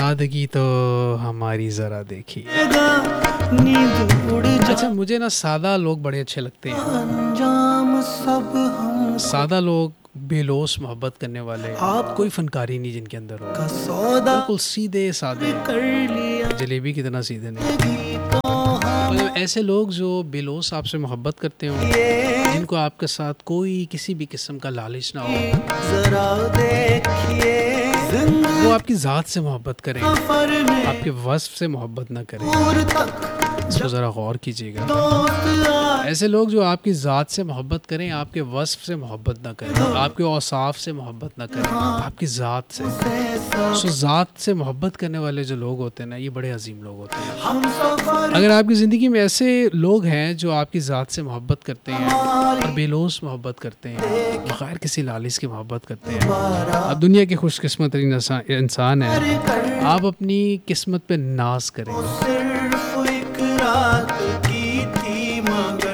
सादगी तो हमारी ज़रा देखी। नींद उड़ अच्छा, मुझे ना सादा लोग बड़े अच्छे लगते हैं। अंजाम सब हम सादा लोग, बेलोस मोहब्बत करने वाले, आप कोई फनकारी नहीं जिनके अंदर हो, का सौदा बिल्कुल सीधे साधे, कर लिया जलेबी की तरह सीधे नहीं। तो हम मतलब ऐसे लोग जो बेलोस आपसे मोहब्बत करते हो, जिनको आपके साथ कोई किसी भी किस्म का लालच ना हो, जरा देखिए वो आपकी ज़ात से मोहब्बत करें, सफर में आपके वस्फ से मोहब्बत ना करें, दूर तक इसको ज़रा गौर कीजिएगा। दोस्त आए ऐसे लोग जो आपकी ज़ात से मोहब्बत करें, आपके वस्फ से मोहब्बत ना करें, आपके औसाफ से मोहब्बत ना करें, आपकी ज़ात से। सब सो ज़ात से मोहब्बत करने वाले जो लोग होते हैं ना, ये बड़े अजीम लोग होते हैं। हम सफर अगर आपकी ज़िंदगी में ऐसे लोग हैं जो आपकी ज़ात से मोहब्बत करते हैं और बेलोस मोहब्बत करते हैं, बग़ैर किसी लालिश की मोहब्बत करते हैं, आप दुनिया के खुशकिस्मत इंसान हैं। आप अपनी किस्मत पे नाज करें। सिर्फ एक रात की थी मगर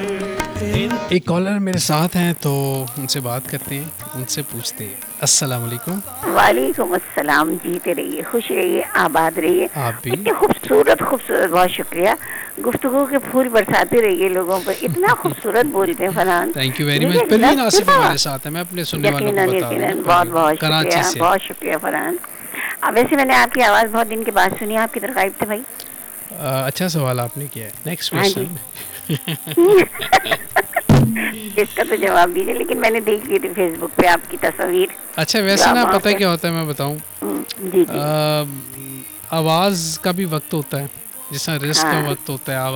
एक कॉलर मेरे साथ हैं, तो उनसे बात करते हैं, उनसे पूछते हैं। अस्सलाम वालेकुम। वालेकुम अस्सलाम। जीते रहिए, खुश रहिए, आबाद रहिए। आप भी। इतने खूबसूरत खूबसूरत, बहुत शुक्रिया। गुफ्तगू के फूल बरसाते रहिए लोगों पर, इतना खूबसूरत बोलते हैं फरहान। थैंक यू वेरी मुझे मच। परवीन लग आसिफ चुका। हमारे साथ है, मैं अपने सुनने वालों को यकीनन बता दूं। यकीनन, बहुत बहुत कराची शुक्रिया, से। बहुत शुक्रिया फरहान। अब वैसे मैंने आपकी आवाज़ बहुत दिन के बाद सुनी, आप किधर गायब थे भाई? अच्छा सवाल आपने किया है। नेक्स्ट हाँ जी। क्वेश्चन। इसका तो जवाब दीजिए, लेकिन मैंने देख ली थी फेसबुक पे आपकी तस्वीर। अच्छा, वैसे ना पता है क्या होता है, मैं बताऊं। जी जी। आवाज़ का भी वक्त होता है, जिस तरह रिस्क का हाँ। वक्त होता है,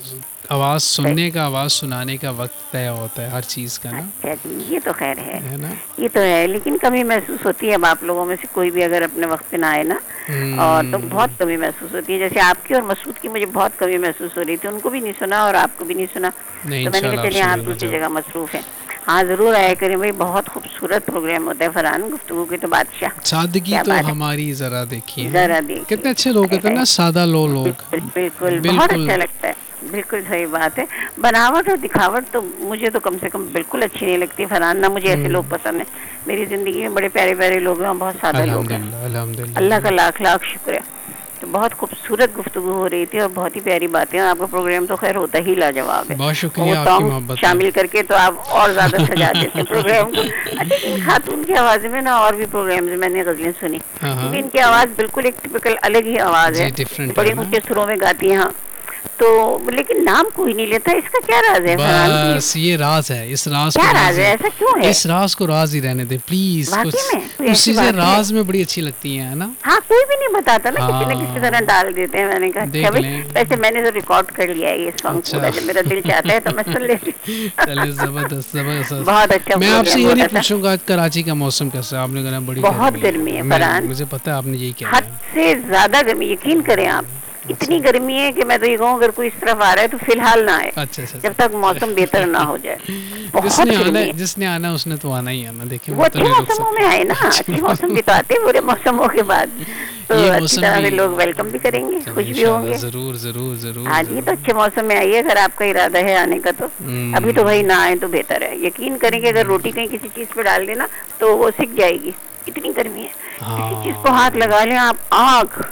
आवाज़ सुनने का, आवाज़ सुनाने का वक्त तय होता है हर चीज़ का ना, अच्छा जी, ये तो खैर है ना। ये तो है, लेकिन कमी महसूस होती है। अब आप लोगों में से कोई भी अगर अपने वक्त पे ना आए ना, और तो बहुत कमी महसूस होती है। जैसे आपकी और मसूद की मुझे बहुत कमी महसूस हो रही थी, उनको भी नहीं सुना और आपको भी नहीं सुना। नहीं, तो मैंने कहा इंशाल्लाह चलिए आप आप दूसरी सुनिएगा जगह मसरूफ हैं। हाँ ज़रूर आया करें भाई, बहुत खूबसूरत प्रोग्राम होता है फरहान, गुफ्तगू के तो बादशाह। सादगी क्या तो बात है। हमारी ज़रा देखिए। जरा देखिए। कितने अच्छे लोग होते हैं ना, सादा लोग। बिल्कुल बहुत अच्छा लगता है। बिल्कुल सही बात है। बनावट और दिखावट तो मुझे तो कम से कम बिल्कुल अच्छी नहीं लगती फरहान, ना मुझे ऐसे लोग पसंद है। मेरी ज़िंदगी में बड़े प्यारे प्यारे लोग हैं, बहुत सादा लोग हैं। अल्हम्दुलिल्लाह अल्हम्दुलिल्लाह। अल्लाह का लाख लाख शुक्र है। तो बहुत खूबसूरत गुफ्तगू हो रही थी और बहुत ही प्यारी बातें, और आपका प्रोग्राम तो खैर होता ही लाजवाब है। बहुत और शुक्रिया वो आपकी सॉन्ग मोहब्बत का। शामिल करके तो आप और ज़्यादा सजा देते हैं प्रोग्राम को। अच्छा, इन खातून की आवाज़ में ना और भी प्रोग्राम में मैंने गज़लें सुनी, हाँ, हाँ। क्योंकि इनकी आवाज़ बिल्कुल एक टिपिकल अलग ही आवाज़ जी, है, different बड़े है ना। ऊंचे सुरों में गाती हैं। हाँ, तो लेकिन नाम कोई नहीं लेता, इसका क्या राज है फरहान? बस ये राज है, इस राज को क्या राज है, ऐसा क्यों है? इस राज को राज ही रहने दे प्लीज। वाकई में कोई कुछ ऐसी चीजें बात है? राज में बड़ी अच्छी लगती हैं, है ना। हाँ, कोई भी नहीं बताता ना, किसी न हाँ। किसी तरह डाल देते हैं। मैंने कहा देख अच्छा भाई, लें। वैसे मैंने तो रिकॉर्ड कर लिया है ये सॉन्ग अच्छा। पूरा, जब मेरा दिल चाहता है तो मैं सुन लेती हूँ। चलिए, जबरदस्त जबरदस्त। बहुत अच्छा मैं आपसे प्रोग्राम ये नहीं होता था। पूछूंगा आज कराची का मौसम कैसा है, आपने कहा बड़ी बहुत गर्मी है फरहान, मुझे पता है आपने यही कहा हद है। से ज्यादा गर्मी, यकीन करें आप। इतनी गर्मी है कि मैं तो ये कहूँ अगर कोई इस तरफ आ रहा है तो फिलहाल ना आए, अच्छा अच्छा। जब तक मौसम बेहतर ना हो जाए। बहुत गर्मी है। जिसने आना उसने तो आना ही आना। देखिए, वो अच्छे मौसमों में आए ना, अच्छे मौसम भी तो आते हैं बुरे मौसमों के बाद, तो ये अच्छी मौसम तरह से भी- लोग वेलकम भी करेंगे, खुश भी होंगे। जरूर जरूर जरूर। हाँ जी, तो अच्छे मौसम में आइए अगर आपका इरादा है आने का तो। अभी तो भाई ना आए तो बेहतर है। यकीन करें कि अगर रोटी कहीं किसी चीज पे डाल देना तो वो सिक जाएगी, इतनी गर्मी है। किसी चीज को हाथ लगा लें आप, आग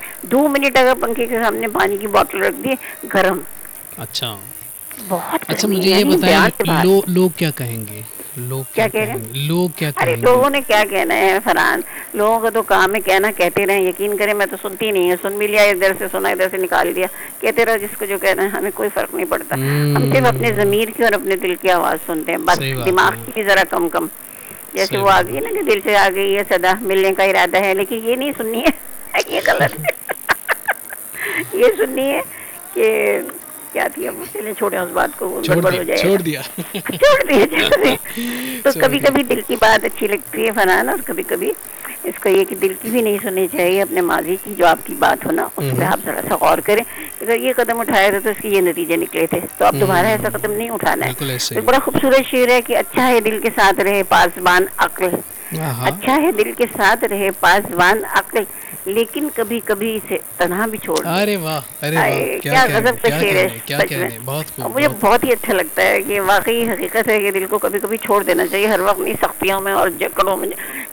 2 मिनट अगर पंखे के सामने पानी की बोतल रख दी, गर्म। अच्छा बहुत अच्छा, गर्मी मुझे है, ये यानी बयान से बाहर। बताएं, लोग क्या कहेंगे? लोग क्या कह रहे हैं? कहेंगे? लोग क्या अरे कहेंगे? लोगों ने क्या कहना है फरहान, लोगों का तो काम है कहना, कहते रहे। यकीन करें मैं तो सुनती नहीं है, सुन भी लिया, इधर से सुना इधर से निकाल दिया, कहते रहो जिसको जो कहना है, हमें कोई फर्क नहीं पड़ता। हम सिर्फ अपने जमीर की और अपने दिल की आवाज सुनते हैं बस, सही बात दिमाग है। की भी जरा कम कम। जैसे सही वो आ बात गई ना कि दिल से आ गई है सदा, मिलने का इरादा है, लेकिन ये नहीं सुननी है, ये गलत है। ये सुननी है कि क्या थी, अब चलिए छोड़े उस बात को, गड़बड़ हो जाएगा। छोड़ दिया छोड़ दिए। तो कभी कभी दिल की बात अच्छी लगती है फरहान, और कभी कभी इसको ये कि दिल की भी नहीं सुननी चाहिए, अपने माजी की जो आपकी बात हो ना उस पर आप जरा सा गौर करें। अगर ये कदम उठाए थे तो इसके ये नतीजे निकले थे, तो अब दोबारा ऐसा कदम नहीं उठाना बिल्कुल है। ऐसे एक ही। बड़ा खूबसूरत शेर है कि अच्छा है दिल के साथ रहे पासबान अक्ल, हाँ, अच्छा है दिल के साथ रहे पासबान अक्ल, लेकिन कभी कभी इसे तन्हा भी छोड़ दे। अरे वाह, अरे वाह, क्या गजब का शेर है क्या सच कह में। रहे हैं, बहुत खूब। और मुझे बहुत ही अच्छा लगता है कि वाकई हकीकत है कि दिल को कभी कभी छोड़ देना चाहिए, हर वक्त नहीं सख्तियों में और जकड़ों में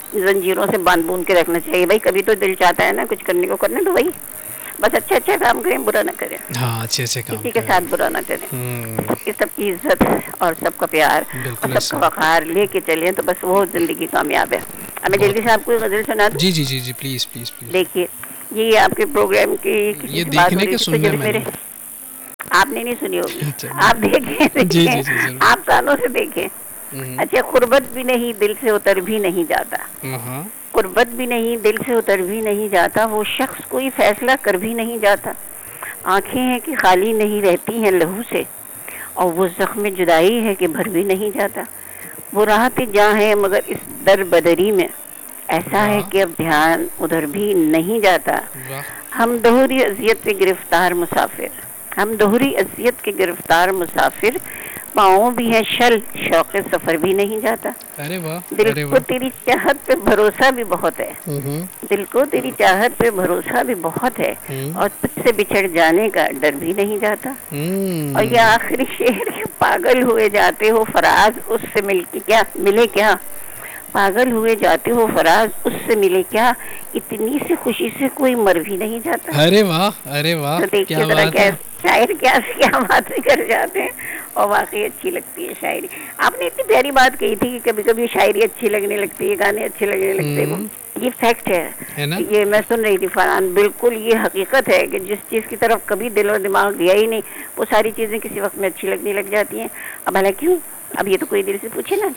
जंजीरों से बांध बूंद के रखना चाहिए। भाई कभी तो दिल चाहता है ना कुछ करने को, करने तो भाई बस अच्छा अच्छा काम करें, बुरा ना करें, हाँ अच्छे अच्छे काम किसी के साथ बुरा ना करें, इस सबकी इज्जत और सबका प्यार बिल्कुल और सबका वक़ार लेके चलें तो बस वो जिंदगी कामयाब है। अब मैं जल्दी से आपको गजल सुना दूं। जी जी जी जी प्लीज़ प्लीज़ प्लीज़। देखिए ये आपके प्रोग्राम की किसी ये से बात हो देखने रही के थी, तो सुनने जब में मेरे नहीं। आपने नहीं सुनी होगी, अच्छा। आप देखें जी, देखें, जी, जरूर। आप कानों से देखें। अच्छा, कुर्बत भी नहीं दिल से उतर भी नहीं जाता, हाँ कुर्बत भी नहीं दिल से उतर भी नहीं जाता, वो शख्स कोई फैसला कर भी नहीं जाता। आंखें हैं कि खाली नहीं रहती हैं लहू से, और वो जख्म जुदाई है कि भर भी नहीं जाता। वो राहत जहाँ है मगर इस दर बदरी में, ऐसा है कि अब ध्यान उधर भी नहीं जाता। वाह हम दोहरी अजियत पे गिरफ्तार मुसाफिर, हम दोहरी अजियत के गिरफ्तार मुसाफिर, पाँव भी है शल शौक सफर भी नहीं जाता। अरे वाह दिल अरे को वाह। तेरी चाहत पे भरोसा भी बहुत है, दिल को तेरी चाहत पे भरोसा भी बहुत है, और तुझसे बिछड़ जाने का डर भी नहीं जाता। और ये आखिरी शेर है, पागल हुए जाते हो फराज उससे मिले क्या, पागल हुए जाते हो फराज उससे मिले क्या, इतनी सी खुशी से कोई मर भी नहीं जाता। अरे वाह अरे वाह तो देखिए क्या जरा बात क्या है। शायर क्या बातें कर जाते हैं, और वाकई अच्छी लगती है शायरी। आपने इतनी प्यारी बात कही थी कि कभी कभी शायरी अच्छी लगने लगती है, गाने अच्छे लगने लगते हैं, ये फैक्ट है ना? ये मैं सुन रही थी फरहान, बिल्कुल ये हकीकत है कि जिस चीज़ की तरफ कभी दिल और दिमाग दिया ही नहीं, वो सारी चीज़ें किसी वक्त में अच्छी लगने लग जाती हैं। अब हालांकि क्यों, अब ये तो कोई दिल से पूछे ना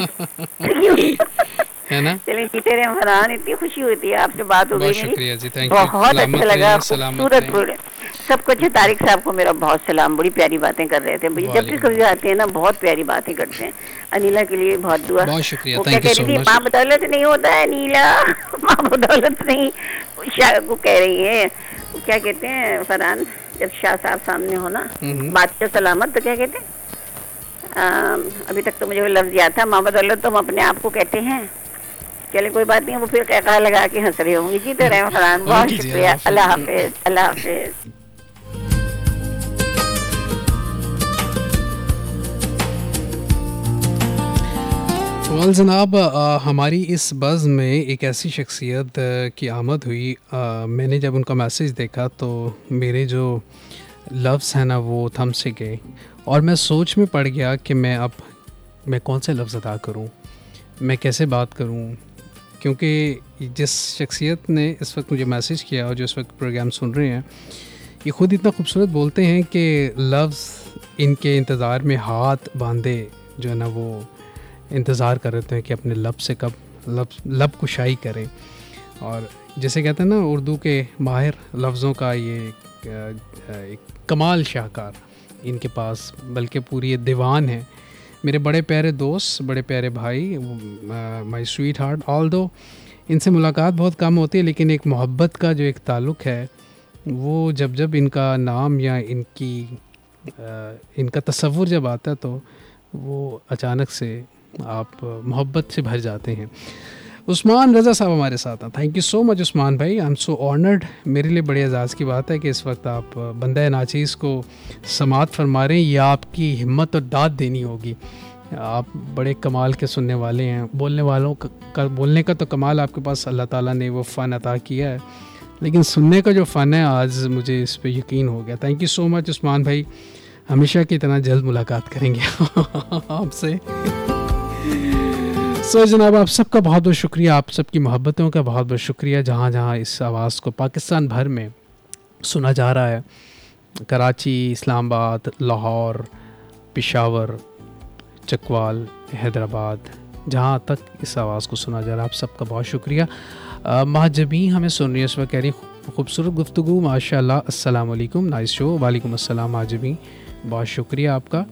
है ना? चलिए जीते रहे फरहान, इतनी खुशी होती है आपसे बात हो गई बहुत मेरी, शुक्रिया जी, थैंक यू। बहुत अच्छा लगा, खूबसूरत रहिए। बोले सबको। अच्छा, तारिक साहब को मेरा बहुत सलाम, बड़ी प्यारी बातें कर रहे थे मुझे, जब भी कभी आते हैं ना बहुत प्यारी बातें करते हैं। अनीला के लिए बहुत दुआ। बहुत शुक्रिया, वो क्या थैंक यू कह सो रही थी, मच। माँ बदौलत नहीं होता है अनीला, माँ बदौलत नहीं, वो कह रही है, वो क्या कहते हैं फरहान, जब शाह साहब सामने हो ना बादशाह सलामत, तो क्या कहते हैं, अभी तक तो मुझे वो लफ्ज याद था, माँ बदौलत तो हम अपने आप को कहते हैं। चले कोई बात नहीं, वो फिर कहका लगा के हंस रहे होंगे। जीते रहे फरहान, बहुत ओके जी, शुक्रिया, अल्लाह हाफिज, अल्लाह हाफिज। वाल जनाब, हमारी इस बज़ में एक ऐसी शख्सियत की आमद हुई। मैंने जब उनका मैसेज देखा तो मेरे जो लफ्ज़ हैं ना वो थम से गए, और मैं सोच में पड़ गया कि मैं कौन से लफ्ज़ अदा करूं, मैं कैसे बात करूं, क्योंकि जिस शख्सियत ने इस वक्त मुझे मैसेज किया और जो इस वक्त प्रोग्राम सुन रहे हैं, ये ख़ुद इतना खूबसूरत बोलते हैं कि लफ्ज़ इनके इंतज़ार में हाथ बांधे जो है ना वो इंतज़ार कर रहे हैं कि अपने लब से कब लब कुशाई करें। और जैसे कहते हैं ना उर्दू के माहिर लफ्ज़ों का ये एक कमाल शाहकार इनके पास, बल्कि पूरी ये दीवान है। मेरे बड़े प्यारे दोस्त, बड़े प्यारे भाई, माय स्वीट हार्ट, ऑल्दो इनसे मुलाकात बहुत कम होती है, लेकिन एक मोहब्बत का जो एक ताल्लुक़ है वो जब इनका नाम या इनका तसव्वुर जब आता है तो वो अचानक से आप मोहब्बत से भर जाते हैं। उस्मान रज़ा साहब हमारे साथ हैं। Thank you so much Usman भाई, आई एम सो ऑनर्ड। मेरे लिए बड़े एजाज़ की बात है कि इस वक्त आप बंदा नाचीज़ को समात फरमा रहे हैं। यह आपकी हिम्मत और दाद देनी होगी। आप बड़े कमाल के सुनने वाले हैं, बोलने वालों का बोलने का तो कमाल आपके पास अल्लाह ताला ने वो फ़न अता किया है, लेकिन सुनने का जो फ़न है आज मुझे इस पर यकीन हो गया। Thank you so much Usman भाई, हमेशा की तरह जल्द मुलाकात करेंगे आपसे। सो जनाब, आप सबका बहुत बहुत शुक्रिया, आप सबकी मोहब्बतों का बहुत बहुत शुक्रिया। जहाँ जहाँ इस आवाज़ को पाकिस्तान भर में सुना जा रहा है, कराची, इस्लामाबाद, लाहौर, पेशावर, चकवाल, हैदराबाद, जहाँ तक इस आवाज़ को सुना जा रहा है, आप सबका बहुत शुक्रिया। महाजबी हमें सुन रही है इस वक्त, कह रही खूबसूरत गुफ्तगू, माशाल्लाह, अस्सलाम वालेकुम, नाइस शो। वालेकुम अस्सलाम महाजबी, बहुत शुक्रिया आपका।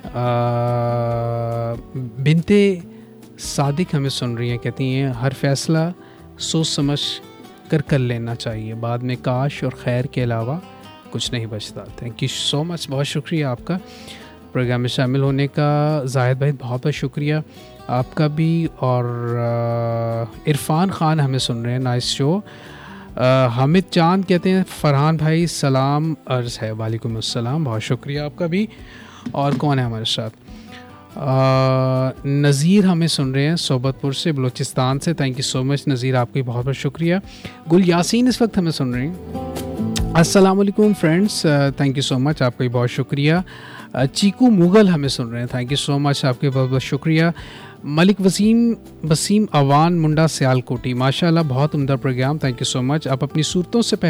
बिनते सादिक हमें सुन रही हैं, कहती हैं हर फैसला सोच समझ कर लेना चाहिए, बाद में काश और खैर के अलावा कुछ नहीं बचता। थैंक यू सो मच, बहुत शुक्रिया आपका प्रोग्राम में शामिल होने का। जाहिद भाई बहुत बहुत शुक्रिया आपका भी। और इरफान ख़ान हमें सुन रहे हैं, नाइस शो। हामिद चांद कहते हैं फरहान भाई सलाम अर्ज़ है। वालेकुम अस्सलाम, बहुत शुक्रिया आपका भी। और कौन है हमारे साथ? नज़ीर हमें सुन रहे हैं सोबतपुर से, बलूचिस्तान से। थैंक यू सो मच नज़ीर, आपको बहुत बहुत शुक्रिया। गुल यासीन इस वक्त हमें सुन रहे हैं। अस्सलाम वालेकुम friends, thank you so much, आपका बहुत शुक्रिया। चीकू मुगल हमें सुन रहे हैं, थैंक यू सो मच, आपके बहुत बहुत शुक्रिया। मलिक वसीम अवान मुंडा सियालकोटी, माशाल्लाह बहुत उम्दा programme, thank you so much. आप अपनी सूरतों से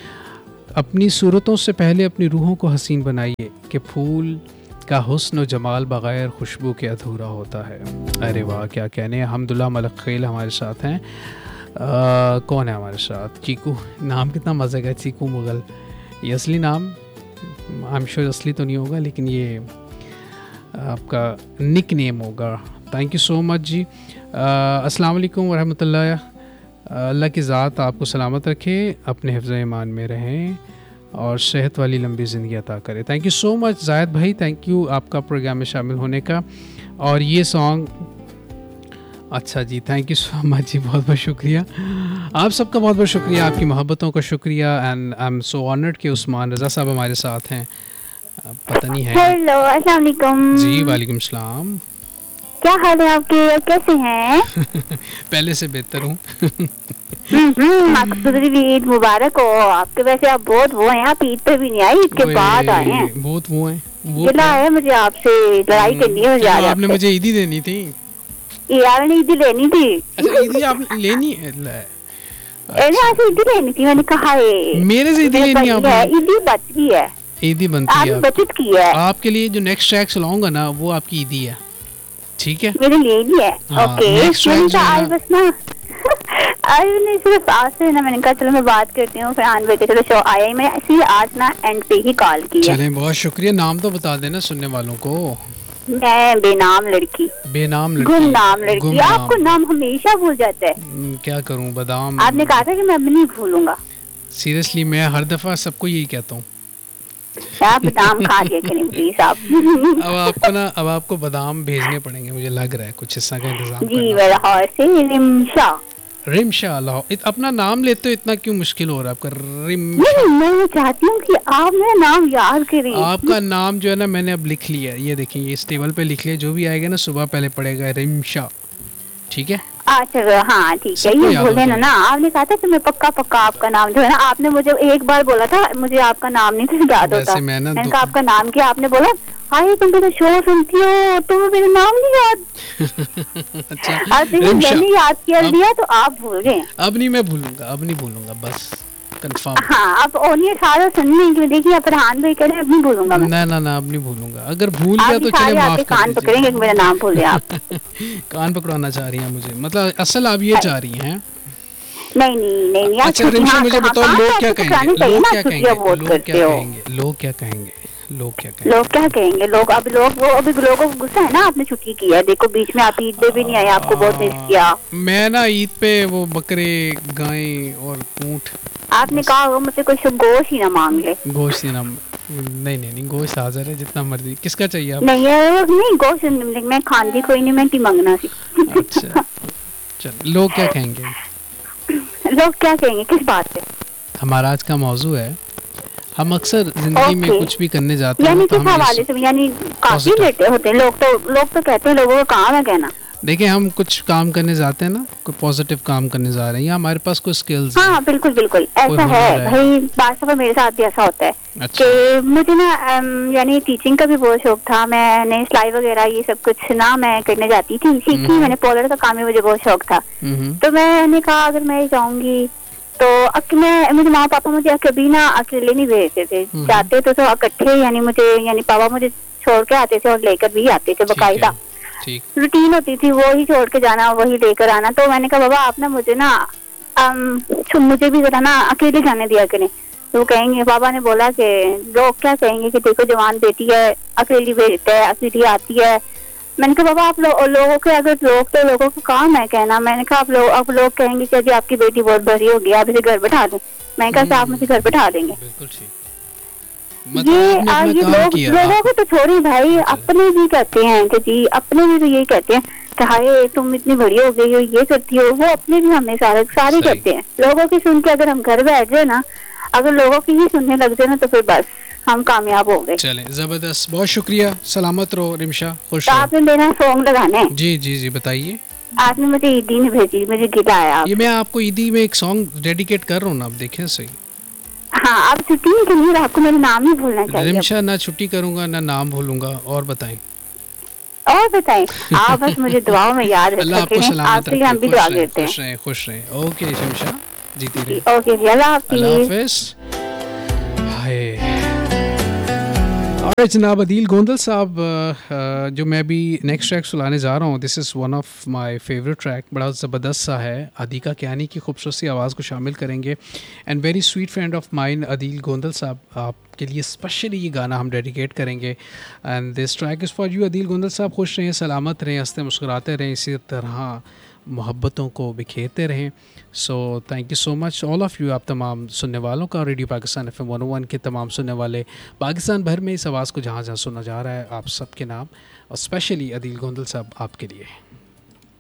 पहले अपनी रूहों को हसीन बनाइए कि फूल का हुस्न व जमाल बग़ैर खुशबू के अधूरा होता है। अरे वाह, क्या कहने हैं। हमदुल्ला मलक खेल हमारे साथ हैं। कौन है हमारे साथ? चीकू, नाम कितना मज़े का, चीकू मुगल। ये असली नाम आई एम श्योर असली तो नहीं होगा, लेकिन ये आपका निक नेम होगा। थैंक यू सो मच जी। अस्सलाम वालेकुम व रहमतुल्लाह। अल्लाह की ज़ात आपको सलामत रखे, अपने हिफ्ज़ ईमान में रहें और सेहत वाली लंबी ज़िंदगी अता करे। थैंक यू सो मच जायद भाई, थैंक यू आपका प्रोग्राम में शामिल होने का। और ये सॉन्ग, अच्छा जी, थैंक यू सो मच जी, बहुत बहुत शुक्रिया। आप सबका बहुत बहुत शुक्रिया, आपकी मोहब्बतों का शुक्रिया। And I am so honoured कि उस्मान रज़ा साहब हमारे साथ हैं। पता नहीं है। हेलो, अस्सलाम वालेकुम जी, वालेकुम सलाम। क्या हाल है आपके, कैसे हैं? पहले से बेहतर हूँ। आपको भी ईद मुबारक हो। आपके वैसे आप बहुत वो हैं, आप ईद पे भी नहीं आए, ईद के बाद आए हैं। बहुत वो हैं, गिला है मुझे आपसे, लड़ाई करनी है मुझे। आपने मुझे ईदी देनी थी यार, ने ईदी लेनी थी। अच्छा, ईदी आपने लेनी है? आपसे ईदी लेनी थी, मैंने कहा है मेरे से ईदी लेनी है आपने? ईदी बच गई है, ईदी बनती है, बचत की है। आपके लिए जो नेक्स्ट ट्रैक चलाऊंगा ना, वो आपकी ईदी है, ठीक है? मेरे लिए ही है। ओके, आज बस ना आज मैंने सिर्फ आज से ना, मैंने कहा चलो मैं बात करती हूँ, फिर आन के चलो शो आया ही, मैं इसी आज ना एंड पे ही कॉल की है। चले, बहुत शुक्रिया। नाम तो बता देना सुनने वालों को। मैं बेनाम लड़की। बेनाम लड़की, गुमनाम लड़की। आपको नाम हमेशा भूल जाता है। क्या करूँ, बादाम। आपने कहा था कि मैं अब नहीं भूलूंगा। सीरियसली, मैं हर दफा सबको यही कहता हूँ। आप बादाम खा लिया करें प्लीज आप। अब आपको बादाम भेजने पड़ेंगे, मुझे लग रहा है कुछ हिस्सा का इंतजाम जी। लाहौर से रिमशा। अपना नाम लेते हो, इतना क्यों मुश्किल हो रहा है आपका? मैं चाहती हूँ कि आप मेरा नाम याद करें। आपका नाम जो है ना, मैंने अब लिख लिया, ये देखिए, ये इस टेबल पे लिख लिया। जो भी आएगा ना सुबह पहले पड़ेगा रिमशा, ठीक है? अच्छा, हाँ ठीक है, ये बोले ना आपने कहा था कि मैं पक्का आपका नाम जो है ना, आपने मुझे एक बार बोला था, मुझे आपका नाम नहीं था याद होता। मैंने कहा आपका नाम क्या, आपने बोला हाय तुम तो शो सुनती हो, तुम्हें मेरा नाम नहीं याद। अच्छा, मैंने याद किया दिया तो आप भूल गए। अब नहीं, मैं भूलूंगा, बस कंफर्म। हाँ, अब ओनिए सारा सुनने के देखिए, फरहान भाई कह रहे हैं अब नहीं भूलूंगा मैं। ना, अब नहीं भूलूंगा। अगर भूल गया तो चले, माफ कर कान पकड़ेंगे, मेरा नाम भूले आप। कान पकड़वाना चाह रही हैं मुझे, मतलब असल आप ये चाह रही हैं? नहीं। अच्छा रिमशा, मुझे बताओ, लोग क्या कहेंगे? लोग क्या कहेंगे? लोग लोगों को गुस्सा है ना, आपने छुट्टी की है। देखो बीच में आप ईद पे भी नहीं आए, आपको बहुत मिस किया। मैं ना ईद पे वो बकरे, गाय और ऊंट, आपने कहा वो मुझसे कुछ गोश्त ही ना मांग ले। गोश्त ही ना, नहीं, गोश्त हाजिर है, जितना मर्जी। किसका चाहिए आप? नहीं गोश्त मैं खाती कोई नहीं, मैं टी मंगना सी। अच्छा, चल, लोग क्या कहेंगे? किस बात पे? हमारा आज का मौजू है, हम अक्सर जिंदगी में कुछ भी करने जाते हैं तो हवाले से यानी काफी लेटे होते हैं लोग तो कहते हैं लोगों का काम है कहना। देखिए, हम कुछ काम करने जाते हैं ना, कोई पॉजिटिव काम करने जा रहे हैं, या हमारे पास कोई स्किल्स है। हाँ बिल्कुल ऐसा है भाई, बात मेरे साथ भी ऐसा होता है। अच्छा। कि मुझे ना यानी टीचिंग का भी बहुत शौक था, मैंने सिलाई वगैरह ये सब कुछ ना मैं करने जाती थी, सीखी मैंने, पोलर का काम ही मुझे बहुत शौक था। तो मैंने कहा अगर मैं जाऊंगी तो मेरे माँ पापा मुझे कभी ना अकेले नहीं भेजते थे, जाते तो इकट्ठे, यानी पापा मुझे छोड़ के आते थे और लेकर भी आते थे, बकायदा रूटीन होती थी, वो ही छोड़ के जाना वही लेकर आना। तो मैंने कहा बाबा आप ना मुझे ना मुझे भी जरा ना अकेले जाने दिया करें। तो वो कहेंगे, पापा ने बोला कि लोग क्या कहेंगे कि देखो जवान बेटी है, अकेली भेजता है, अकेली आती है। मैंने कहा बाबा आप लोगों के अगर लोगों का काम है कहना। मैंने कहा आप लोग कहेंगे कि अभी आपकी बेटी बहुत बड़ी हो गई, आप इसे घर बैठा दें। मैंने कहा आप मुझे घर बैठा देंगे। ये लोगों को तो छोड़ी भाई, अपने भी कहते हैं कि जी, अपने भी तो यही कहते हैं कि हाय तुम इतनी बड़ी हो गई हो, ये करती हो, वो अपने भी हमें सारे करते हैं। लोगों की सुन के अगर हम घर बैठ जाए ना, अगर लोगों की ही सुनने लग जाए ना, तो फिर बस हम कामयाब हो गए। चलें, ज़बरदस्त, बहुत शुक्रिया, सलामत रहो रिमशा, खुश तो रहो। आपने मेरा सॉन्ग लगाना है। जी जी जी, बताइए। आपने मुझे ईदी नहीं भेजी, मुझे गिला आया। ये मैं आपको ईदी में एक सॉन्ग डेडिकेट कर रहा हूँ ना, आप देखें सही। हाँ, आप छुट्टी नहीं करनी और आपको मेरा नाम नहीं भूलना चाहिए। रिमशा, ना छुट्टी करूंगा ना नाम भूलूंगा। और बताएं। और बताएं, आप बस मुझे दुआओं में याद अल्लाह आपको रखें। सलामत आपके लिए हम रखे, भी दुआ खुश रहें, करते हैं। खुश रहें, खुश रहें। ओके रिमशा, जीती रहे। ओके जी, अल्लाह अल्लाह हाफिज। हाफिज। हाय। और जनाब अदील गोंदल साहब, जो मैं भी नेक्स्ट ट्रैक सुनाने जा रहा हूँ, this is one of my favourite track. बड़ा ज़बरदस्त सा है, अदीका कियानी की खूबसूरत सी आवाज़ को शामिल करेंगे। And very sweet friend of mine Adeel Gondal साहब, आपके लिए स्पेशली ये गाना हम डेडिकेट करेंगे। And this track is for you Adeel Gondal साहब। खुश रहें, सलामत रहें, हंसते मुस्कुराते रहें, इसी तरह मोहब्बतों को बिखेरते रहें। So thank you so much all of you, आप तमाम सुनने वालों का, रेडियो पाकिस्तान FM 101 के तमाम सुनने वाले पाकिस्तान भर में इस आवाज़ को जहाँ जहाँ सुना जा रहा है, आप सब के नाम और स्पेशली अदील गोंदल साहब आपके लिए।